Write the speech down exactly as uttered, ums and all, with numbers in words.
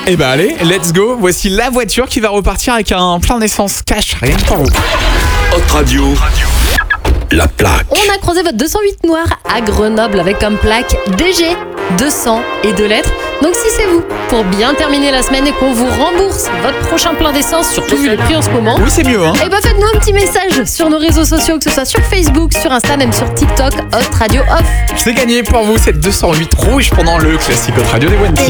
Eh ben allez, let's go. Voici la voiture qui va repartir avec un plein d'essence cash, rien que pour vous. Hot Radio, la plaque. On a croisé votre deux cent huit noir à Grenoble avec comme plaque D G deux cents et deux lettres. Donc si c'est vous, pour bien terminer la semaine et qu'on vous rembourse votre prochain plein d'essence, surtout vu les prix en ce moment, Oui, c'est mieux, hein. eh ben faites-nous un petit message sur nos réseaux sociaux, que ce soit sur Facebook, sur Insta, même sur TikTok, Hot Radio Off. C'est gagné pour vous cette deux cent huit rouge pendant le classique Hot Radio des Wendy.